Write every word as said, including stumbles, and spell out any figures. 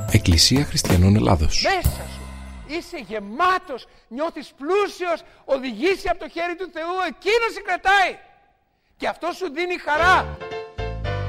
Εκκλησία Χριστιανών Ελλάδος. Μέσα σου είσαι γεμάτος, νιώθεις πλούσιος, οδηγήσει από το χέρι του Θεού, εκείνος σε κρατάει και αυτό σου δίνει χαρά.